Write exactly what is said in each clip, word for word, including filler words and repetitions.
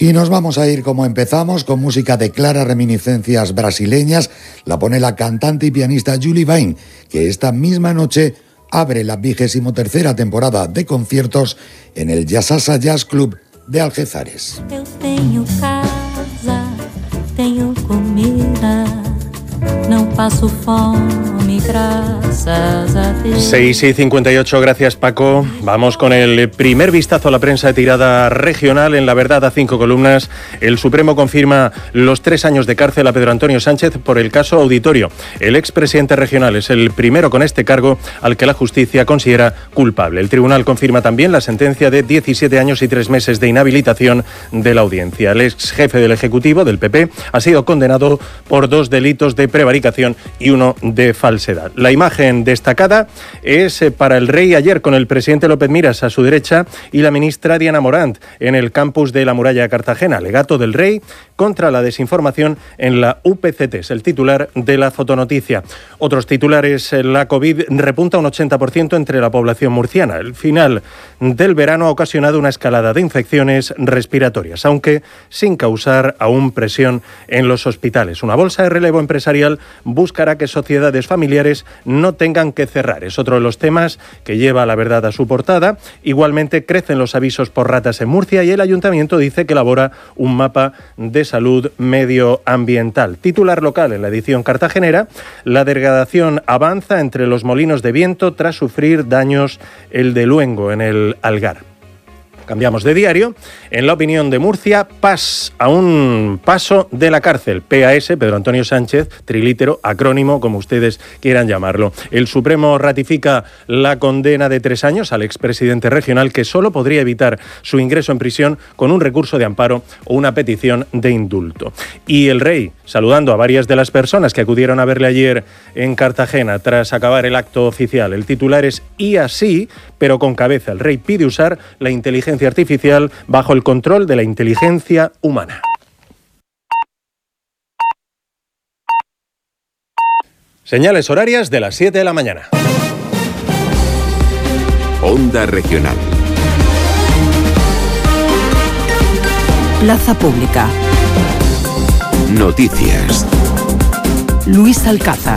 Y nos vamos a ir como empezamos, con música de claras reminiscencias brasileñas. La pone la cantante y pianista Julie Vain, que esta misma noche abre la vigésimo tercera temporada de conciertos en el Yasasa Jazz Club de Algeciras. Eu tenho casa, tenho comida, não passo fome, gracias a Dios. seis y cincuenta y ocho, gracias Paco. Vamos con el primer vistazo a la prensa de tirada regional. En La Verdad, a cinco columnas, el Supremo confirma los tres años de cárcel a Pedro Antonio Sánchez por el caso Auditorio. El expresidente regional es el primero con este cargo al que la justicia considera culpable. El tribunal confirma también la sentencia de diecisiete años y tres meses de inhabilitación de la audiencia. El ex jefe del Ejecutivo, del P P, ha sido condenado por dos delitos de prevaricación y uno de falsedad. La imagen destacada es para el rey ayer, con el presidente López Miras a su derecha y la ministra Diana Morant en el campus de la Muralla de Cartagena. Alegato del rey contra la desinformación en la U P C T. Es el titular de la fotonoticia. Otros titulares: la COVID repunta un ochenta por ciento entre la población murciana. El final del verano ha ocasionado una escalada de infecciones respiratorias, aunque sin causar aún presión en los hospitales. Una bolsa de relevo empresarial buscará que sociedades familiares no tengan que cerrar. Es otro de los temas que lleva La Verdad a su portada. Igualmente crecen los avisos por ratas en Murcia y el ayuntamiento dice que elabora un mapa de salud medioambiental. Titular local en la edición cartagenera: la degradación avanza entre los molinos de viento tras sufrir daños el de Luengo en el Algar. Cambiamos de diario. En La Opinión de Murcia, paz a un paso de la cárcel. P A S, Pedro Antonio Sánchez, trilítero, acrónimo, como ustedes quieran llamarlo. El Supremo ratifica la condena de tres años al expresidente regional, que solo podría evitar su ingreso en prisión con un recurso de amparo o una petición de indulto. Y el rey, saludando a varias de las personas que acudieron a verle ayer en Cartagena tras acabar el acto oficial. El titular es: y así, pero con cabeza. El rey pide usar la inteligencia artificial bajo el control de la inteligencia humana. Señales horarias de las siete de la mañana. Onda Regional. Plaza Pública. Noticias. Luis Alcázar.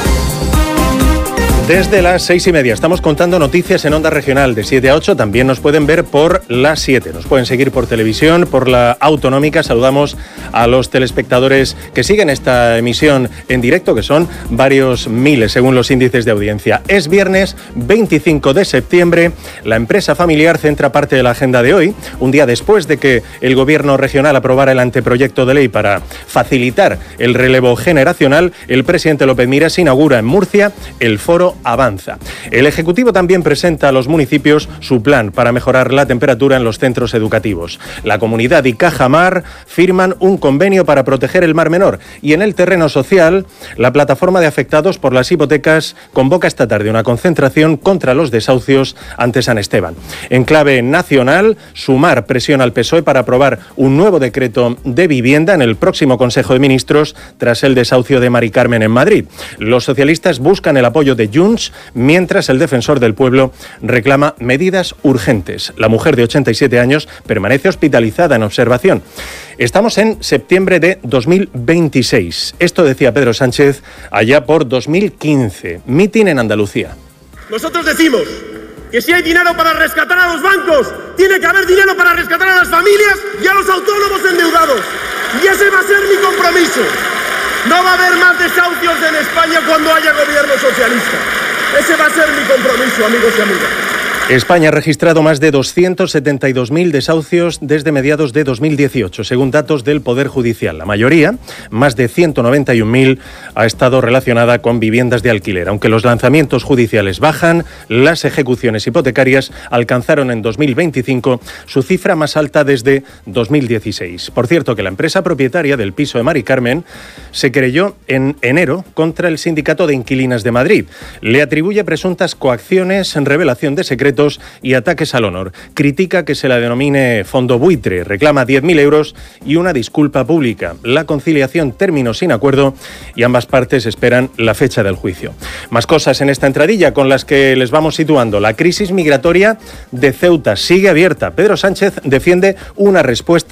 Desde las seis y media estamos contando noticias en Onda Regional de siete a ocho. También nos pueden ver por las siete. Nos pueden seguir por televisión, por la autonómica. Saludamos a los telespectadores que siguen esta emisión en directo, que son varios miles según los índices de audiencia. Es viernes veinticinco de septiembre. La empresa familiar centra parte de la agenda de hoy, un día después de que el gobierno regional aprobara el anteproyecto de ley para facilitar el relevo generacional. El presidente López Miras inaugura en Murcia el foro Avanza. El Ejecutivo también presenta a los municipios su plan para mejorar la temperatura en los centros educativos. La Comunidad y Cajamar firman un convenio para proteger el Mar Menor. Y en el terreno social, la plataforma de afectados por las hipotecas convoca esta tarde una concentración contra los desahucios ante San Esteban. En clave nacional, Sumar presiona al P S O E para aprobar un nuevo decreto de vivienda en el próximo Consejo de Ministros tras el desahucio de Mari Carmen en Madrid. Los socialistas buscan el apoyo de Junts, mientras el defensor del pueblo reclama medidas urgentes. La mujer de ochenta y siete años permanece hospitalizada en observación. Estamos en septiembre de dos mil veintiséis. Esto decía Pedro Sánchez allá por dos mil quince. Mitin en Andalucía. Nosotros decimos que si hay dinero para rescatar a los bancos, tiene que haber dinero para rescatar a las familias y a los autónomos endeudados. Y ese va a ser mi compromiso. No va a haber más desahucios en España cuando haya gobierno socialista. Ese va a ser mi compromiso, amigos y amigas. España ha registrado más de doscientos setenta y dos mil desahucios desde mediados de dos mil dieciocho, según datos del Poder Judicial. La mayoría, más de ciento noventa y un mil, ha estado relacionada con viviendas de alquiler. Aunque los lanzamientos judiciales bajan, las ejecuciones hipotecarias alcanzaron en dos mil veinticinco su cifra más alta desde dos mil dieciséis. Por cierto, que la empresa propietaria del piso de Mari Carmen se querelló en enero contra el Sindicato de Inquilinas de Madrid. Le atribuye presuntas coacciones, en revelación de secretos y ataques al honor. Critica que se la denomine fondo buitre, reclama diez mil euros y una disculpa pública. La conciliación terminó sin acuerdo y ambas partes esperan la fecha del juicio. Más cosas en esta entradilla con las que les vamos situando. La crisis migratoria de Ceuta sigue abierta. Pedro Sánchez defiende una respuesta